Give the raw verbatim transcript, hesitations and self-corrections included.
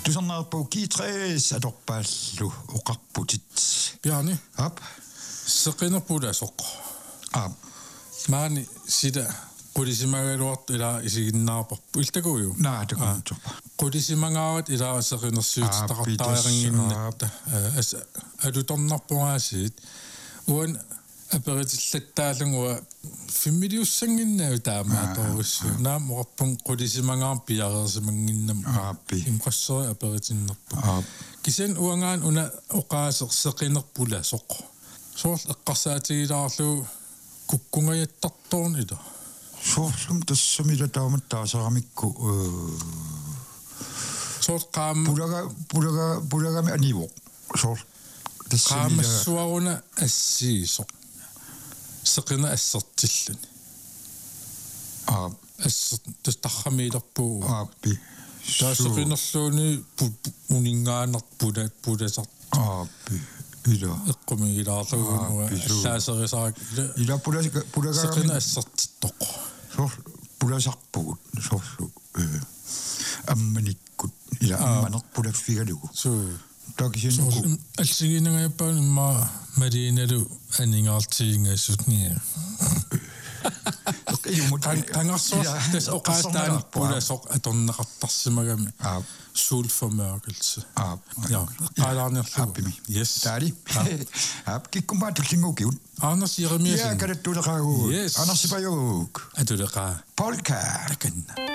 Tusarnerpu kiitrees atorpaallu oqarputit. Bjarni. Ap. Seqinerpulasoq. Ap. Maani sida qudisimaagaluart ila isiginnaarparpu iltakuuju. Naa takuntupa. Qudisimangaarat ila seqinnersiutaqartaaringinnatta as alutornarpuaasiit uan aperitillаттаалунгуа фиммилиуссангиннау таамааторусsu наамоқарпун qudisimangaar piareersimangginnam ааппи имқассери аперитиннерпу кисен уангаан уна оқаасерсеқинерпула соқ соорл эққарсаатигилаарлу куккунгаяттарторн ила соорлум тассамила таамат таасарамикку э соорл qaam пулага пулага пулагами аниво соорл тассамила qaamassуаруна ассиисоқ seqina assartillani аа ассер тастаррамиилерпуу ааппи таасеқинерлууни унингааnerпула пуласар ааппи ила эққумигилаарлугунуа аллаасерисарак ила пулага пулага seqina assartiттоқ соор пуласарпугут соорлу э амманиккут ила амманерпулаффигалугу суу такисинуку алсигинангаяппаан имма малииналу анингаартигингассутниа тангарсуар тас оқаатаан пуласоқ аторнеқартарсимагами аа суулформørkelse аа ja qaalaarnerlu yes taali ap kikkumpa tullingukkiun Anders Jeremiasen ja kadattuleqaagu yes Anders Sipajuk atuleqa polka takanna